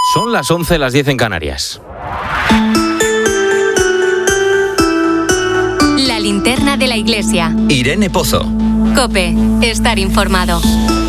Son las 11, las 10 en Canarias. La linterna de la iglesia. Irene Pozo. COPE. Estar informado.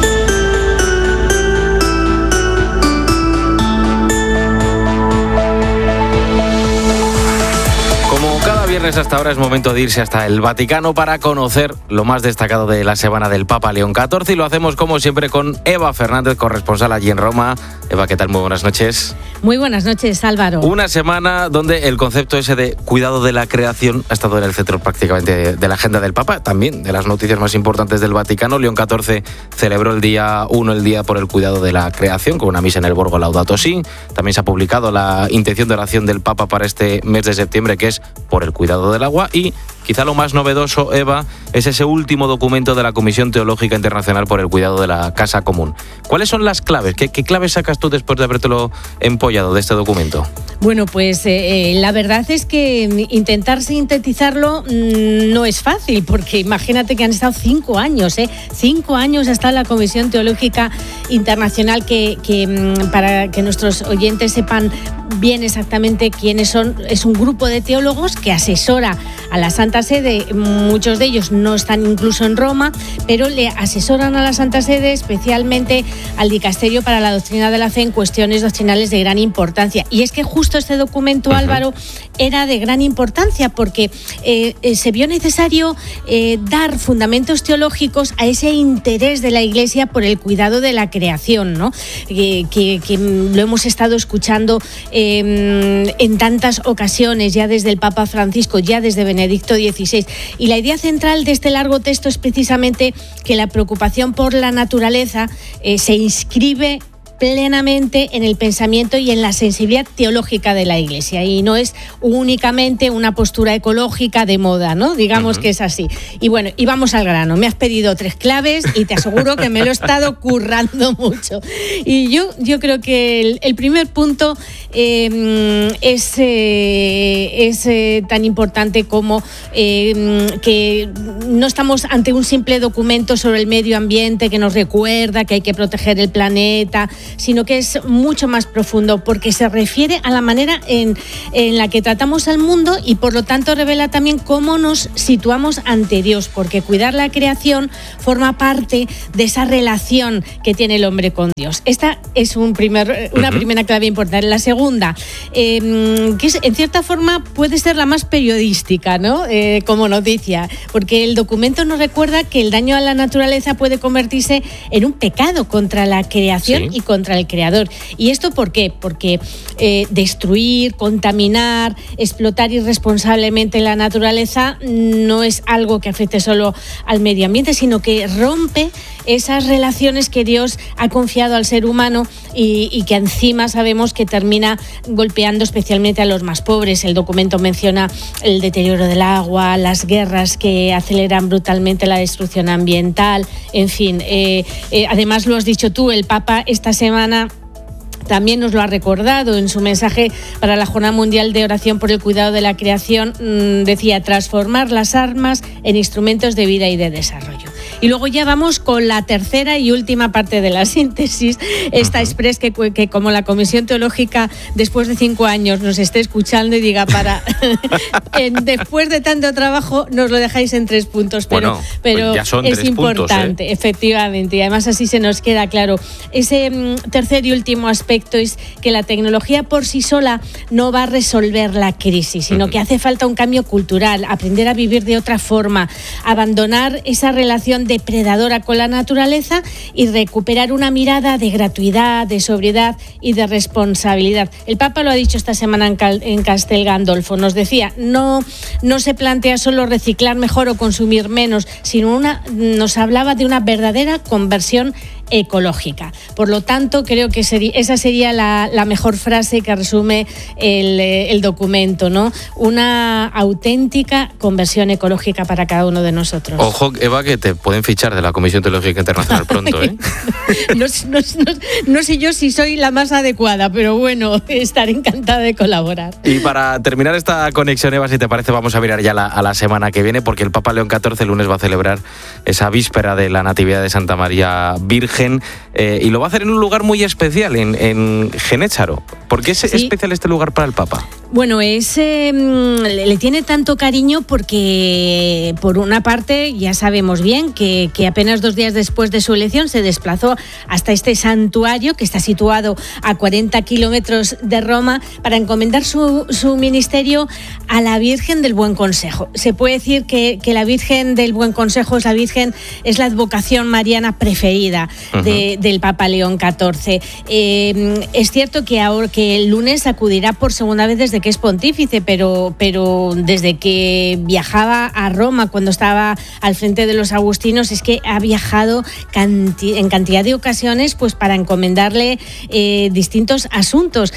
Viernes hasta ahora es momento de irse hasta el Vaticano para conocer lo más destacado de la semana del Papa León XIV y lo hacemos como siempre con Eva Fernández, corresponsal allí en Roma. Eva, ¿qué tal? Muy buenas noches. Muy buenas noches, Álvaro. Una semana donde el concepto ese de cuidado de la creación ha estado en el centro prácticamente de la agenda del Papa, también de las noticias más importantes del Vaticano. León XIV celebró el día 1, el Día por el Cuidado de la Creación, con una misa en el Borgo Laudato Si. También se ha publicado la intención de oración del Papa para este mes de septiembre, que es por el cuidado del agua, y quizá lo más novedoso, Eva, es ese último documento de la Comisión Teológica Internacional por el Cuidado de la Casa Común. ¿Cuáles son las claves? ¿Qué claves sacas tú después de habértelo empollado de este documento? Bueno, pues la verdad es que intentar sintetizarlo no es fácil, porque imagínate que han estado 5 años, 5 años ha estado la Comisión Teológica Internacional, que para que nuestros oyentes sepan bien exactamente quiénes son, es un grupo de teólogos que asesora a la Santa Sede. Muchos de ellos no están incluso en Roma, pero le asesoran a la Santa Sede, especialmente al Dicasterio para la Doctrina de la Fe, en cuestiones doctrinales de gran importancia. Y es que justo este documento, Álvaro, era de gran importancia porque se vio necesario dar fundamentos teológicos a ese interés de la Iglesia por el cuidado de la creación, ¿no? Que lo hemos estado escuchando en tantas ocasiones, ya desde el Papa Francisco, ya desde Benedicto XVI. Y la idea central de este largo texto es precisamente que la preocupación por la naturaleza se inscribe plenamente en el pensamiento y en la sensibilidad teológica de la Iglesia, y no es únicamente una postura ecológica de moda, ¿no? Digamos que es así. Y bueno, y vamos al grano. Me has pedido 3 claves y te aseguro que me lo he estado currando mucho. Y yo creo que el primer punto es tan importante como que no estamos ante un simple documento sobre el medio ambiente que nos recuerda que hay que proteger el planeta, sino que es mucho más profundo, porque se refiere a la manera en la que tratamos al mundo, y por lo tanto revela también cómo nos situamos ante Dios, porque cuidar la creación forma parte de esa relación que tiene el hombre con Dios. Esta es una primera clave importante. La segunda, que es, en cierta forma puede ser la más periodística, ¿no? Como noticia, porque el documento nos recuerda que el daño a la naturaleza puede convertirse en un pecado contra la creación y contra el Creador. ¿Y esto por qué? Porque destruir, contaminar, explotar irresponsablemente la naturaleza no es algo que afecte solo al medio ambiente, sino que rompe esas relaciones que Dios ha confiado al ser humano y que encima sabemos que termina golpeando especialmente a los más pobres. El documento menciona el deterioro del agua, las guerras que aceleran brutalmente la destrucción ambiental, en fin. Además, lo has dicho tú, el Papa esta semana también nos lo ha recordado en su mensaje para la Jornada Mundial de Oración por el Cuidado de la Creación. Decía: transformar las armas en instrumentos de vida y de desarrollo. Y luego ya vamos con la tercera y última parte de la síntesis, esta express que como la Comisión Teológica después de 5 años nos esté escuchando y diga, después de tanto trabajo nos lo dejáis en 3 puntos, pero ya son es 3 importante, puntos, efectivamente, y además así se nos queda claro. Ese tercer y último aspecto es que la tecnología por sí sola no va a resolver la crisis, sino que hace falta un cambio cultural, aprender a vivir de otra forma, abandonar esa relación depredadora con la naturaleza y recuperar una mirada de gratuidad, de sobriedad y de responsabilidad. El Papa lo ha dicho esta semana en Castel Gandolfo. Nos decía, no se plantea solo reciclar mejor o consumir menos, sino nos hablaba de una verdadera conversión ecológica. Por lo tanto, creo que esa sería la mejor frase que resume el documento, ¿no? Una auténtica conversión ecológica para cada uno de nosotros. Ojo, Eva, que te pueden fichar de la Comisión Teológica Internacional pronto, ¿eh? No sé yo si soy la más adecuada, pero bueno, estaré encantada de colaborar. Y para terminar esta conexión, Eva, si te parece, vamos a mirar ya a la semana que viene, porque el Papa León XIV el lunes va a celebrar esa víspera de la Natividad de Santa María Virgen. imagen, y lo va a hacer en un lugar muy especial, en Genézaro. ¿Por qué es especial este lugar para el Papa? Bueno, le tiene tanto cariño porque, por una parte, ya sabemos bien que apenas 2 días después de su elección se desplazó hasta este santuario que está situado a 40 kilómetros de Roma para encomendar su ministerio a la Virgen del Buen Consejo. Se puede decir que la Virgen del Buen Consejo es la advocación mariana preferida del Papa León XIV. Es cierto que el lunes acudirá por segunda vez desde que es pontífice, pero desde que viajaba a Roma, cuando estaba al frente de los agustinos, es que ha viajado en cantidad de ocasiones pues para encomendarle distintos asuntos.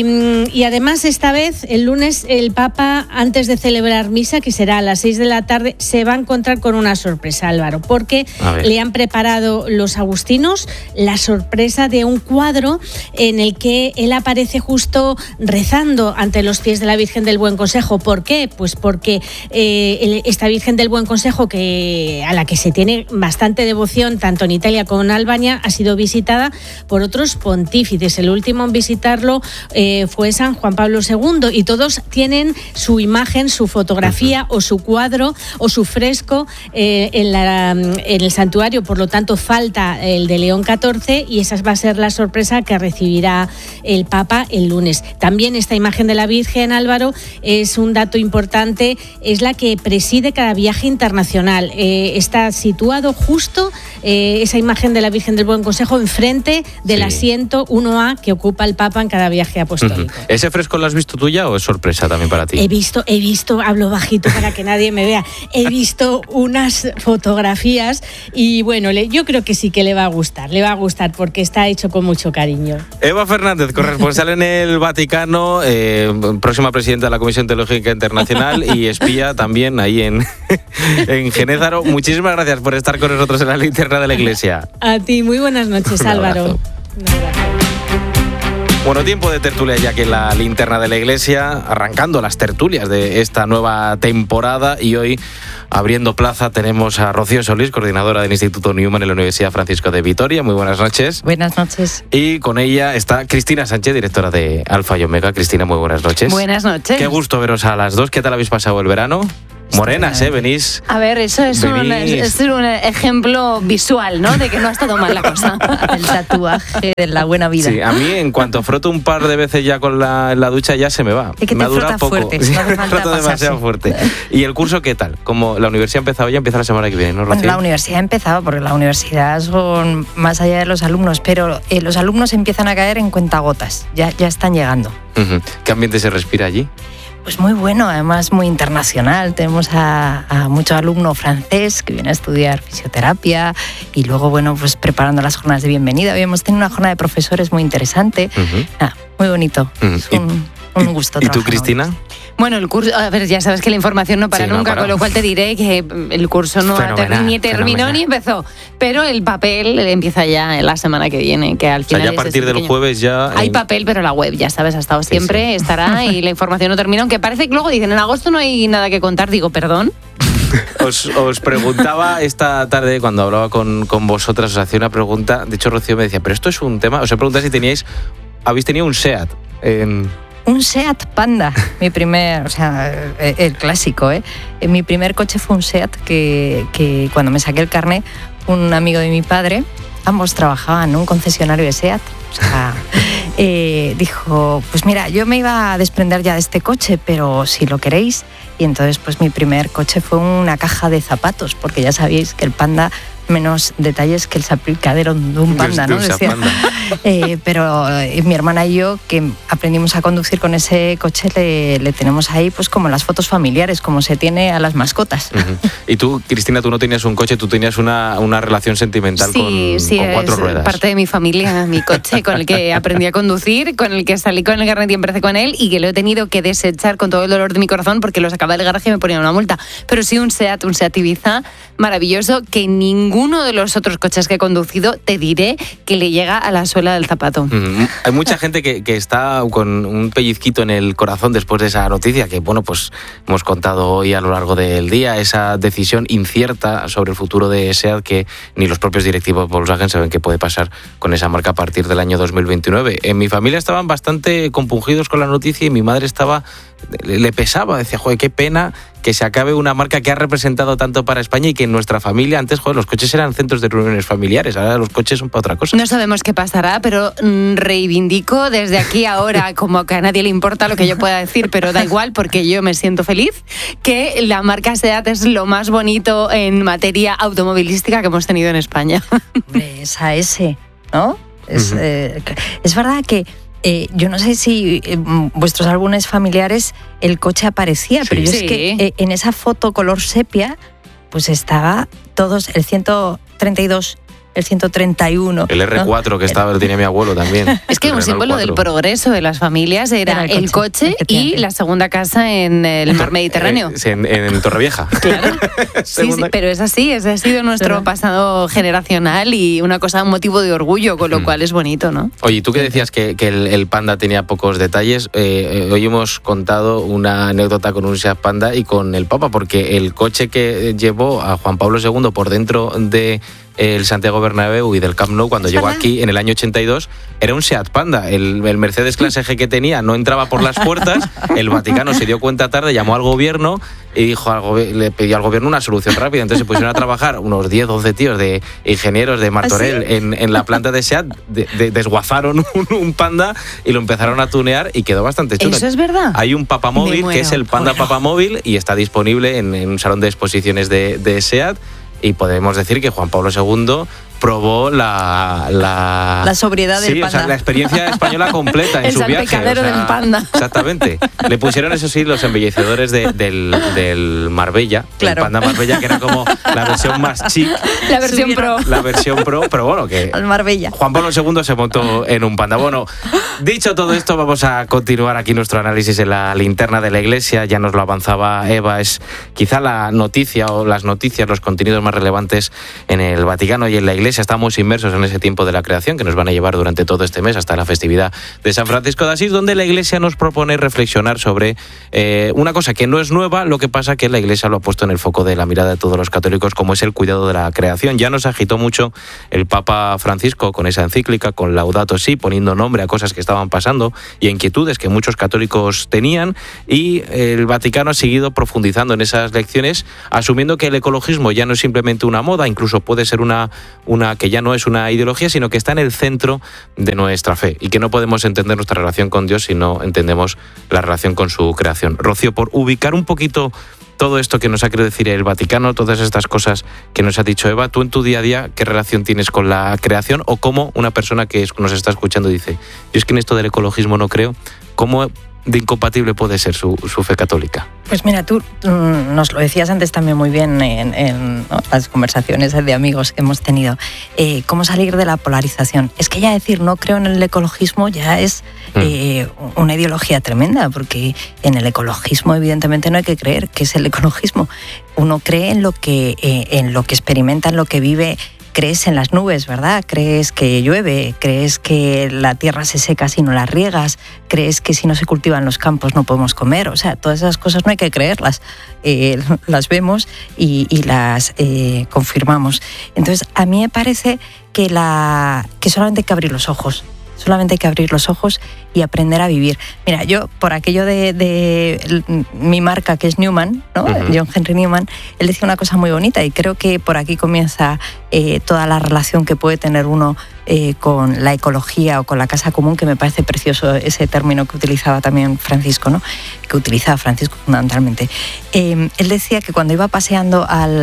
Y además, esta vez, el lunes, el Papa, antes de celebrar misa, que será a las 6 de la tarde, se va a encontrar con una sorpresa, Álvaro, porque le han preparado los agustinos la sorpresa de un cuadro en el que él aparece justo rezando ante los pies de la Virgen del Buen Consejo. ¿Por qué? Pues porque esta Virgen del Buen Consejo, a la que se tiene bastante devoción tanto en Italia como en Albania, ha sido visitada por otros pontífices. El último en visitarlo fue San Juan Pablo II, y todos tienen su imagen, su fotografía o su cuadro o su fresco en el santuario. Por lo tanto, falta el de León XIV, y esa va a ser la sorpresa que recibirá el Papa el lunes. También esta imagen de la Virgen, Álvaro, es un dato importante, es la que preside cada viaje internacional. Está situado justo esa imagen de la Virgen del Buen Consejo enfrente del asiento 1A que ocupa el Papa en cada viaje apostólico. ¿Ese fresco lo has visto tú ya o es sorpresa también para ti? He visto, hablo bajito para que nadie me vea, he visto unas fotografías y bueno, yo creo que sí que le va a gustar porque está hecho con mucho cariño. Eva Fernández, corresponsal en el Vaticano, próxima presidenta de la Comisión Teológica Internacional y espía también ahí en Genézaro. Muchísimas gracias por estar con nosotros en la linterna de la Iglesia. A ti, muy buenas noches, Álvaro. Bueno, tiempo de tertulia ya que en la linterna de la Iglesia, arrancando las tertulias de esta nueva temporada, y hoy abriendo plaza tenemos a Rocío Solís, coordinadora del Instituto Newman en la Universidad Francisco de Vitoria. Muy buenas noches. Buenas noches. Y con ella está Cristina Sánchez, directora de Alfa y Omega. Cristina, muy buenas noches. Buenas noches. Qué gusto veros a las dos. ¿Qué tal habéis pasado el verano? Morenas, venís. A ver, eso es un ejemplo visual, ¿no? De que no ha estado mal la cosa. El tatuaje de la buena vida. Sí, a mí en cuanto froto un par de veces ya con la ducha ya se me va. Es que me te frota fuerte. Sí, no hace falta froto demasiado fuerte. ¿Y el curso qué tal? Como la universidad ha empezado ya, empieza la semana que viene, ¿no, Rocío? Bueno, la universidad ha empezado porque la universidad son más allá de los alumnos, pero los alumnos empiezan a caer en cuentagotas. Ya están llegando. ¿Qué ambiente se respira allí? Pues muy bueno, además muy internacional. Tenemos a mucho alumno francés que viene a estudiar fisioterapia y luego, bueno, pues preparando las jornadas de bienvenida. Habíamos tenido una jornada de profesores muy interesante. Muy bonito. Es un gusto. ¿Y tú, Cristina? Bueno, el curso, a ver, ya sabes que la información no para nunca, con lo cual te diré que el curso no ni terminó ni empezó. Pero el papel empieza ya la semana que viene, que al final. O sea, ya a partir del jueves ya. Hay papel, pero la web, ya sabes, ha estado siempre, estará y la información no termina. Aunque parece que luego dicen en agosto no hay nada que contar. Digo, perdón. Os preguntaba esta tarde, cuando hablaba con vosotras, os hacía una pregunta. De hecho, Rocío me decía, pero esto es un tema. Os he preguntado si habéis tenido un SEAT Un SEAT Panda, mi primer, o sea, el clásico, ¿eh? Mi primer coche fue un SEAT que cuando me saqué el carné, un amigo de mi padre, ambos trabajaban en un concesionario de SEAT, o sea, dijo, pues mira, yo me iba a desprender ya de este coche, pero si lo queréis, y entonces pues mi primer coche fue una caja de zapatos, porque ya sabéis que el Panda menos detalles que el salpicadero de un panda, ¿no? Decía. Pero mi hermana y yo, que aprendimos a conducir con ese coche, le tenemos ahí pues como las fotos familiares, como se tiene a las mascotas. Y tú, Cristina, tú no tenías un coche, tú tenías una relación sentimental con 4 ruedas. Parte de mi familia, mi coche con el que aprendí a conducir, con el que salí con el carnet y empecé con él, y que lo he tenido que desechar con todo el dolor de mi corazón porque lo sacaba del garaje y me ponían una multa. Pero sí un SEAT Ibiza maravilloso, que ningún ninguno de los otros coches que he conducido te diré que le llega a la suela del zapato. Hay mucha gente que está con un pellizquito en el corazón después de esa noticia que, bueno, pues hemos contado hoy a lo largo del día, esa decisión incierta sobre el futuro de SEAT que ni los propios directivos de Volkswagen saben qué puede pasar con esa marca a partir del año 2029. En mi familia estaban bastante compungidos con la noticia y mi madre le pesaba, decía, joder, qué pena que se acabe una marca que ha representado tanto para España y que en nuestra familia antes, joder, los coches eran centros de reuniones familiares, ahora los coches son para otra cosa. No sabemos qué pasará, pero reivindico desde aquí ahora, como que a nadie le importa lo que yo pueda decir, pero da igual porque yo me siento feliz, que la marca SEAT es lo más bonito en materia automovilística que hemos tenido en España. Esa S, ¿no? Es verdad que yo no sé si vuestros álbumes familiares el coche aparecía, pero yo es que en esa foto color sepia pues estaba todos el 132, el 131. El R4 ¿no? Que lo tenía mi abuelo también. Es que un símbolo del progreso de las familias era el coche y la segunda casa en el mar Mediterráneo. En Torrevieja. Claro. Sí, pero es así, ese ha sido nuestro pasado generacional y un motivo de orgullo, con lo cual es bonito, ¿no? Oye, tú que decías que el Panda tenía pocos detalles, hoy hemos contado una anécdota con un Seat Panda y con el Papa, porque el coche que llevó a Juan Pablo II por dentro de el Santiago Bernabéu y del Camp Nou cuando llegó aquí en el año 82 era un Seat Panda. El Mercedes Clase G que tenía no entraba por las puertas, el Vaticano se dio cuenta tarde, llamó al gobierno y le pidió al gobierno una solución rápida. Entonces se pusieron a trabajar unos 10, 12 tíos de ingenieros de Martorell en la planta de Seat, desguazaron un Panda y lo empezaron a tunear y quedó bastante chulo. ¿Eso es verdad? Hay un Papamóvil que es el Panda Papamóvil y está disponible en un salón de exposiciones de Seat. Y podemos decir que Juan Pablo II probó la sobriedad del Panda. O sea, la experiencia española completa en su viaje. El salpicadero del Panda. Exactamente. Le pusieron, eso sí, los embellecedores del Marbella, claro. El Panda Marbella, que era como la versión más chic. La versión pro. La versión pro, pero bueno, que al Marbella. Juan Pablo II se montó en un Panda. Bueno, dicho todo esto, vamos a continuar aquí nuestro análisis en la linterna de la Iglesia. Ya nos lo avanzaba Eva, es quizá la noticia o las noticias, los contenidos más relevantes en el Vaticano y en la Iglesia. Estamos inmersos en ese tiempo de la creación que nos van a llevar durante todo este mes hasta la festividad de San Francisco de Asís, donde la Iglesia nos propone reflexionar sobre una cosa que no es nueva, lo que pasa que la Iglesia lo ha puesto en el foco de la mirada de todos los católicos, como es el cuidado de la creación. Ya nos agitó mucho el Papa Francisco con esa encíclica, con Laudato Si, poniendo nombre a cosas que estaban pasando y a inquietudes que muchos católicos tenían, y el Vaticano ha seguido profundizando en esas lecciones, asumiendo que el ecologismo ya no es simplemente una moda, incluso puede ser una que ya no es una ideología, sino que está en el centro de nuestra fe y que no podemos entender nuestra relación con Dios si no entendemos la relación con su creación. Rocío, por ubicar un poquito todo esto que nos ha querido decir el Vaticano, todas estas cosas que nos ha dicho Eva, tú en tu día a día, ¿qué relación tienes con la creación? O cómo una persona que nos está escuchando dice, yo es que en esto del ecologismo no creo, ¿cómo de incompatible puede ser su fe católica? Pues mira, tú nos lo decías antes también muy bien en ¿no? las conversaciones de amigos que hemos tenido, cómo salir de la polarización. Es que ya decir no creo en el ecologismo ya es una ideología tremenda, porque en el ecologismo evidentemente no hay que creer que es el ecologismo. Uno cree en lo que experimenta, en lo que vive. Crees en las nubes, ¿verdad? Crees que llueve, crees que la tierra se seca si no la riegas, crees que si no se cultivan los campos no podemos comer. O sea, todas esas cosas no hay que creerlas. Las vemos y las confirmamos. Entonces, a mí me parece que solamente hay que abrir los ojos. Solamente hay que abrir los ojos y aprender a vivir. Mira, yo, por aquello de mi marca, que es Newman, ¿no? John Henry Newman, él decía una cosa muy bonita y creo que por aquí comienza toda la relación que puede tener uno con la ecología o con la casa común, que me parece precioso ese término que utilizaba también Francisco, ¿no? Que utilizaba Francisco fundamentalmente. Él decía que cuando iba paseando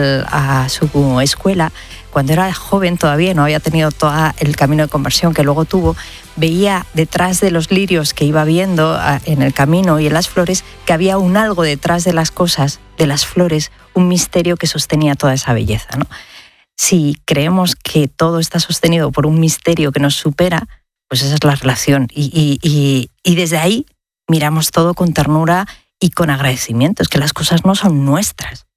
a su escuela, cuando era joven todavía, no había tenido todo el camino de conversión que luego tuvo, veía detrás de los lirios que iba viendo en el camino y en las flores, que había un algo detrás de las cosas, de las flores, un misterio que sostenía toda esa belleza, ¿no? Si creemos que todo está sostenido por un misterio que nos supera, pues esa es la relación. Y desde ahí miramos todo con ternura y con agradecimiento. Es que las cosas no son nuestras,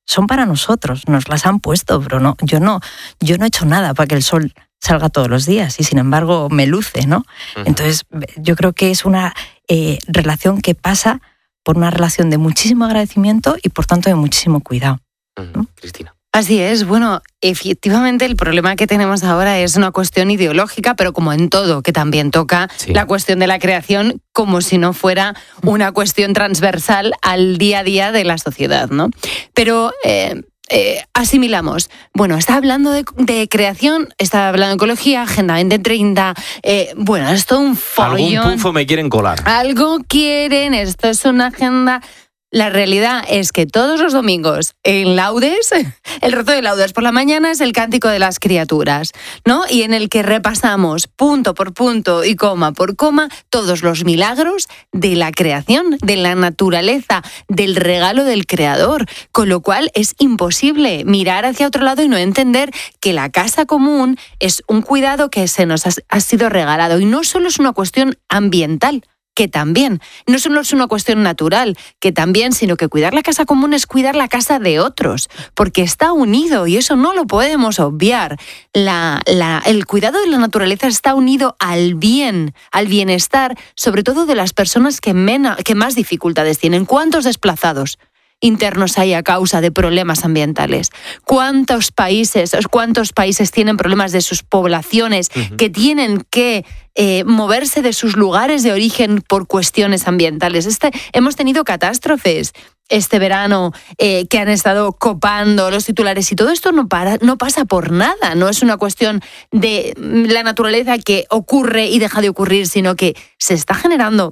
son para nosotros, nos las han puesto, pero no, yo no he hecho nada para que el sol salga todos los días y sin embargo me luce, ¿no? Entonces yo creo que es una relación que pasa por una relación de muchísimo agradecimiento y por tanto de muchísimo cuidado. Cristina. Así es, bueno, efectivamente el problema que tenemos ahora es una cuestión ideológica, pero como en todo, que también toca la cuestión de la creación como si no fuera una cuestión transversal al día a día de la sociedad, ¿no? Pero asimilamos, bueno, está hablando de creación, está hablando de ecología, Agenda 2030, bueno, es todo un follón. Algún pufo me quieren colar. Algo quieren, esto es una agenda. La realidad es que todos los domingos en Laudes, el rezo de Laudes por la mañana es el cántico de las criaturas, ¿no? Y en el que repasamos punto por punto y coma por coma todos los milagros de la creación, de la naturaleza, del regalo del Creador, con lo cual es imposible mirar hacia otro lado y no entender que la casa común es un cuidado que se nos ha sido regalado y no solo es una cuestión ambiental, que también, no solo es una cuestión natural, que también, sino que cuidar la casa común es cuidar la casa de otros, porque está unido y eso no lo podemos obviar. El cuidado de la naturaleza está unido al bien, al bienestar, sobre todo de las personas que más dificultades tienen. ¿Cuántos desplazados internos hay a causa de problemas ambientales? ¿Cuántos países tienen problemas de sus poblaciones que tienen que moverse de sus lugares de origen por cuestiones ambientales? Hemos tenido catástrofes este verano que han estado copando los titulares y todo esto no pasa por nada. No es una cuestión de la naturaleza que ocurre y deja de ocurrir, sino que se está generando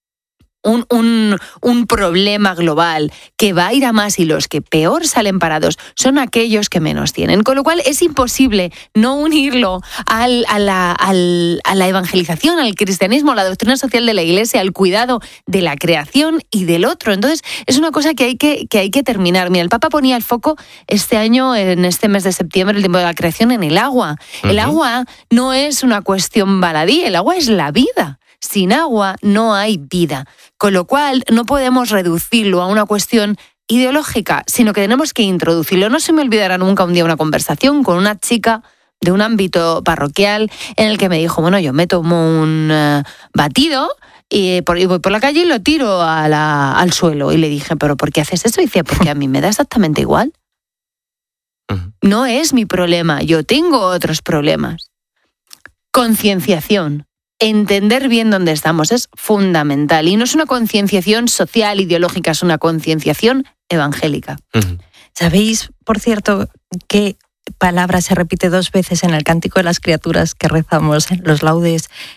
un problema global que va a ir a más y los que peor salen parados son aquellos que menos tienen. Con lo cual es imposible no unirlo a la evangelización, al cristianismo, a la doctrina social de la Iglesia, al cuidado de la creación y del otro. Entonces es una cosa que hay que terminar. Mira, el Papa ponía el foco este año, en este mes de septiembre, el tiempo de la creación, en el agua. El agua no es una cuestión baladí, el agua es la vida. Sin agua no hay vida, con lo cual no podemos reducirlo a una cuestión ideológica, sino que tenemos que introducirlo. No se me olvidará nunca un día una conversación con una chica de un ámbito parroquial en el que me dijo, bueno, yo me tomo un batido y voy por la calle y lo tiro al suelo. Y le dije, ¿pero por qué haces eso? Y decía, porque a mí me da exactamente igual. No es mi problema, yo tengo otros problemas. Concienciación. Entender bien dónde estamos es fundamental. Y no es una concienciación social, ideológica, es una concienciación evangélica. ¿Sabéis, por cierto, qué palabra se repite 2 veces en el Cántico de las Criaturas que rezamos en los laudes